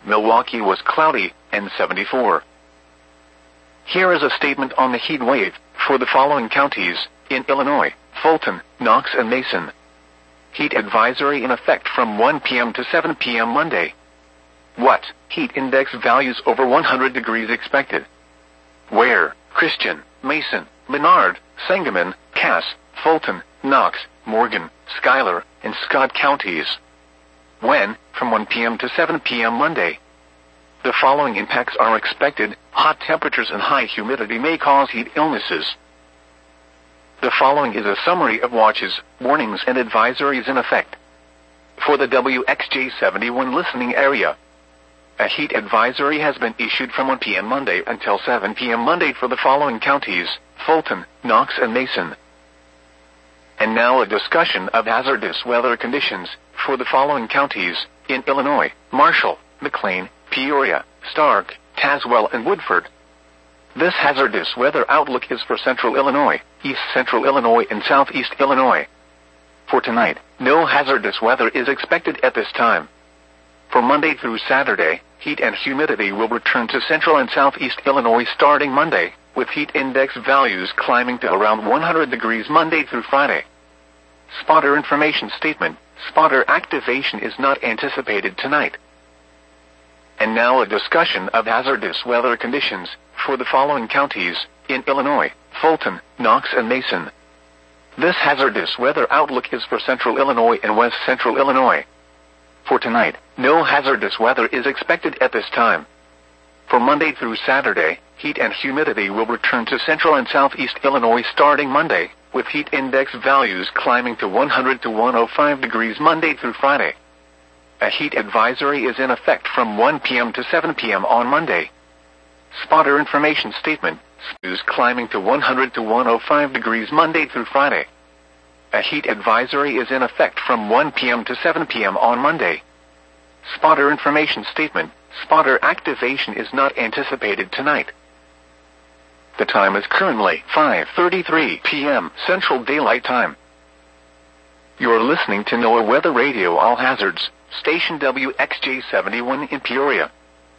Milwaukee was cloudy, and 74. Here is a statement on the heat wave for the following counties in Illinois: Fulton, Knox, and Mason. Heat advisory in effect from 1 p.m. to 7 p.m. Monday. What? Heat index values over 100 degrees expected. Where? Christian, Mason, Menard, Sangamon, Cass, Fulton, Knox, Morgan, Schuyler, and Scott counties. When? From 1 p.m. to 7 p.m. Monday. The following impacts are expected: hot temperatures and high humidity may cause heat illnesses. The following is a summary of watches, warnings, and advisories in effect. For the WXJ71 listening area, a heat advisory has been issued from 1 p.m. Monday until 7 p.m. Monday for the following counties: Fulton, Knox, and Mason. And now a discussion of hazardous weather conditions for the following counties in Illinois: Marshall, McLean, Peoria, Stark, Tazewell, and Woodford. This hazardous weather outlook is for Central Illinois, East Central Illinois, and Southeast Illinois. For tonight, no hazardous weather is expected at this time. For Monday through Saturday, heat and humidity will return to Central and Southeast Illinois starting Monday, with heat index values climbing to around 100 degrees Monday through Friday. Spotter information statement: spotter activation is not anticipated tonight. And now a discussion of hazardous weather conditions for the following counties in Illinois: Fulton, Knox, and Mason. This hazardous weather outlook is for Central Illinois and West Central Illinois. For tonight, no hazardous weather is expected at this time. For Monday through Saturday, heat and humidity will return to Central and Southeast Illinois starting Monday, with heat index values climbing to 100 to 105 degrees Monday through Friday. A heat advisory is in effect from 1 p.m. to 7 p.m. on Monday. Spotter information statement: is climbing to 100 to 105 degrees Monday through Friday. A heat advisory is in effect from 1 p.m. to 7 p.m. on Monday. Spotter information statement: spotter activation is not anticipated tonight. The time is currently 5:33 p.m. Central Daylight Time. You're listening to NOAA Weather Radio All Hazards, station WXJ71 in Peoria.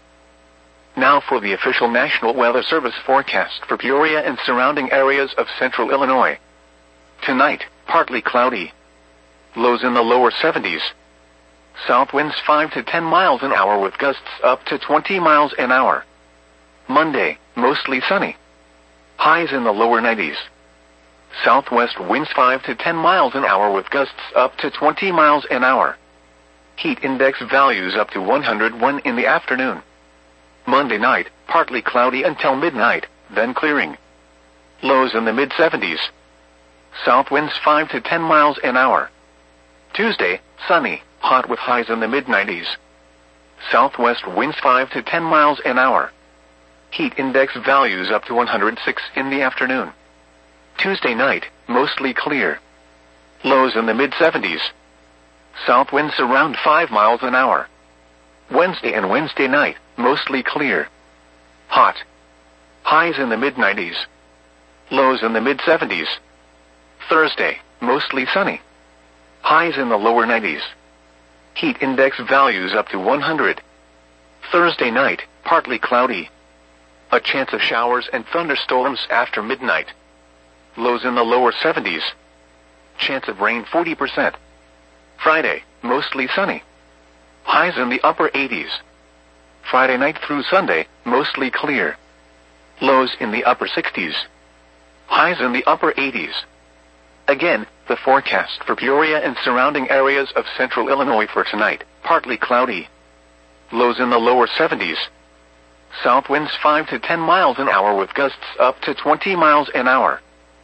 Now for the official National Weather Service forecast for Peoria and surrounding areas of Central Illinois. Tonight, partly cloudy. Lows in the lower 70s. South winds 5 to 10 miles an hour with gusts up to 20 miles an hour. Monday, mostly sunny. Highs in the lower 90s. Southwest winds 5 to 10 miles an hour with gusts up to 20 miles an hour. Heat index values up to 101 in the afternoon. Monday night, partly cloudy until midnight, then clearing. Lows in the mid-70s. South winds 5 to 10 miles an hour. Tuesday, sunny, hot with highs in the mid-90s. Southwest winds 5 to 10 miles an hour. Heat index values up to 106 in the afternoon. Tuesday night, mostly clear. Lows in the mid-70s. South winds around 5 miles an hour. Wednesday and Wednesday night, mostly clear. Hot. Highs in the mid-90s. Lows in the mid-70s. Thursday, mostly sunny. Highs in the lower 90s. Heat index values up to 100. Thursday night, partly cloudy. A chance of showers and thunderstorms after midnight. Lows in the lower 70s. Chance of rain 40%. Friday, mostly sunny. Highs in the upper 80s. Friday night through Sunday, mostly clear. Lows in the upper 60s. Highs in the upper 80s. Again, the forecast for Peoria and surrounding areas of Central Illinois for tonight: partly cloudy. Lows in the lower 70s. South winds 5 to 10 miles an hour with gusts up to 20 miles an hour.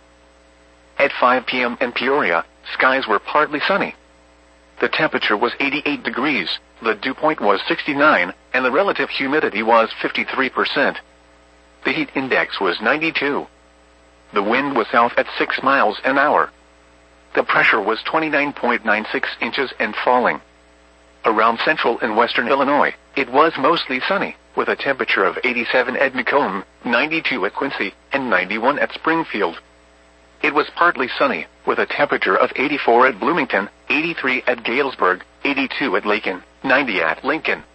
At 5 p.m. in Peoria, skies were partly sunny. The temperature was 88 degrees, the dew point was 69, and the relative humidity was 53%. The heat index was 92. The wind was south at 6 miles an hour. The pressure was 29.96 inches and falling. Around central and western Illinois, it was mostly sunny, with a temperature of 87 at Macomb, 92 at Quincy, and 91 at Springfield. It was partly sunny, with a temperature of 84 at Bloomington, 83 at Galesburg, 82 at Lakin, 90 at Lincoln,